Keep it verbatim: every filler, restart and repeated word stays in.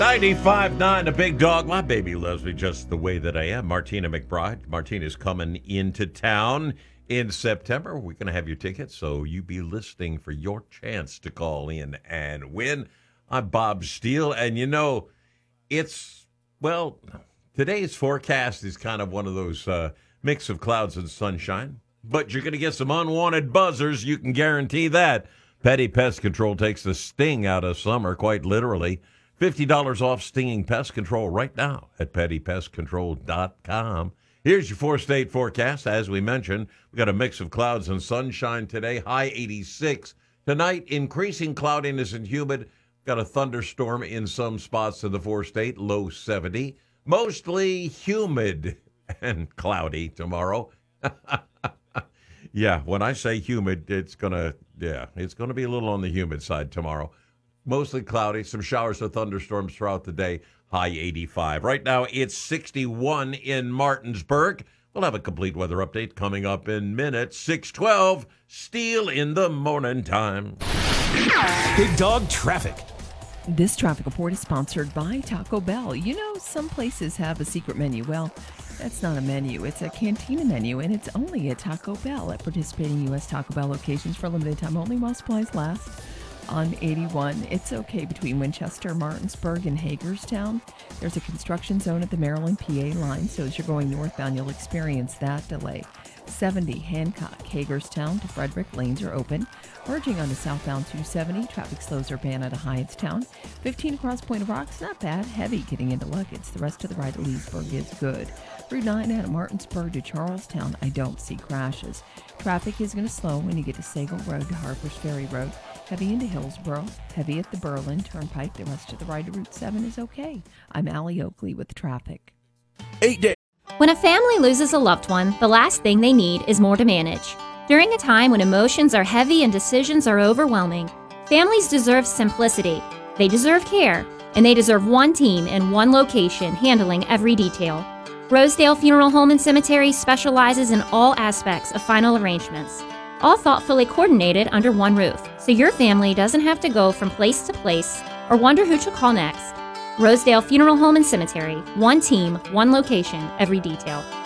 ninety-five nine, the big dog. My baby loves me just the way that I am. Martina McBride. Martina's coming into town in September. We're going to have your tickets, so you be listening for your chance to call in and win. I'm Bob Steele, and you know, it's, well, today's forecast is kind of one of those uh, mix of clouds and sunshine, but you're going to get some unwanted buzzers. You can guarantee that. Petty Pest Control takes the sting out of summer, quite literally. fifty dollars off stinging pest control right now at petty pest control dot com. Here's your four-state forecast. As we mentioned, we got a mix of clouds and sunshine today, high eighty-six. Tonight, increasing cloudiness and humid. Got a thunderstorm in some spots in the four-state, low seventy. Mostly humid and cloudy tomorrow. Yeah, when I say humid, it's going to, yeah, it's going to be a little on the humid side tomorrow. Mostly cloudy, some showers or thunderstorms throughout the day, high eighty-five. Right now, it's sixty-one in Martinsburg. We'll have a complete weather update coming up in minutes. six twelve, Steele in the morning time. Big Dog Traffic. This traffic report is sponsored by Taco Bell. You know, some places have a secret menu. Well, that's not a menu. It's a cantina menu, and it's only at Taco Bell at participating U S Taco Bell locations for a limited time only while supplies last. On eighty-one, it's okay between Winchester, Martinsburg, and Hagerstown. There's a construction zone at the Maryland P A line, so as you're going northbound, you'll experience that delay. seventy, Hancock, Hagerstown to Frederick, lanes are open. Merging on the southbound two seventy, traffic slows are banned out of Hyattstown. fifteen across Point of Rocks, not bad. Heavy getting into Luckett. The rest to the right of Leesburg is good. Route nine out of Martinsburg to Charlestown, I don't see crashes. Traffic is going to slow when you get to Sagal Road to Harper's Ferry Road. Heavy into Hillsborough, heavy at the Berlin Turnpike. The rest to the right of Route seven is okay. I'm Allie Oakley with the traffic. Eight days. When a family loses a loved one, the last thing they need is more to manage. During a time when emotions are heavy and decisions are overwhelming, families deserve simplicity, they deserve care, and they deserve one team in one location handling every detail. Rosedale Funeral Home and Cemetery specializes in all aspects of final arrangements, all thoughtfully coordinated under one roof, so your family doesn't have to go from place to place or wonder who to call next. Rosedale Funeral Home and Cemetery, one team, one location, every detail.